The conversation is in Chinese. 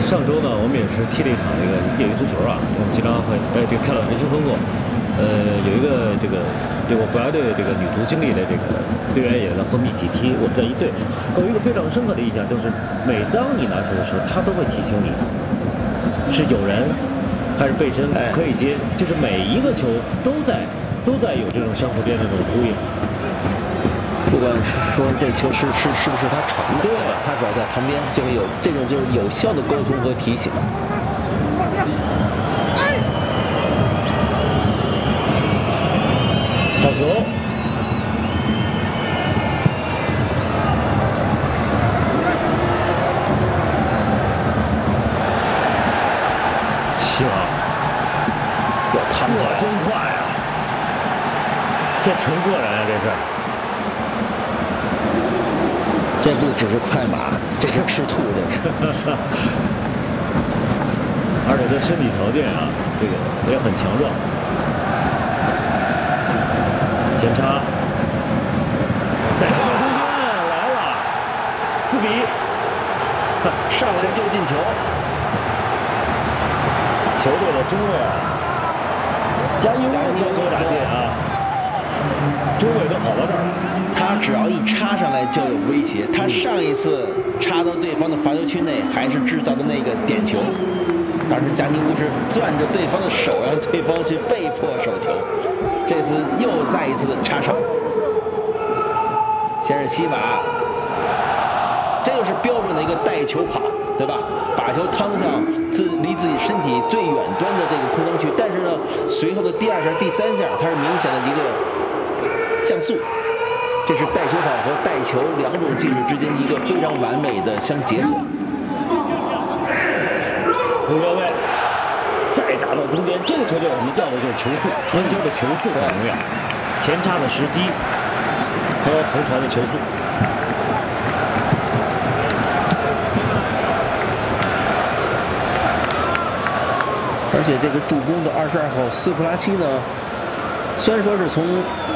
上周呢，我们也是踢了一场这个业余足球啊，因为我们经常会这个开了人群工作，有一个我国家队这个女足经理的这个队员也来和我们一起踢，我们在一队。我有一个非常深刻的印象，就是每当你拿球的时候，他都会提醒你是有人还是背身可以接，就是每一个球都在有这种相互间的这种呼应。 不管说这球是不是他传的， 对， 他只要在旁边就会有这种就是有效的沟通和提醒。 好球！希望有趟起来， 真快啊！这纯个人啊，这是。 这不只是快马，这是赤兔，这是。 而且这身体条件啊，这个也很强壮。前插，在中间来了，4比1， 上来就进球。 球队的中卫啊，加油！球打进啊，中卫都跑到这儿。 他只要一插上来就有威胁。他上一次插到对方的罚球区内，还是制造的那个点球。当时加尼乌是攥着对方的手，让对方去被迫手球。这次又再一次的插上，先是西瓦，这就是标准的一个带球跑，对吧？把球趟向离自己身体最远端的这个空当区，但是呢，随后的第2下、第3下，它是明显的一个降速。这是带球跑和带球两种技术之间一个非常完美的相结合。 后腰位，再打到中间，这个球队我们要的就是球速，传球的球速很重要，前插的时机和回传的球速。 而且这个助攻的22号斯普拉西呢，虽然说是从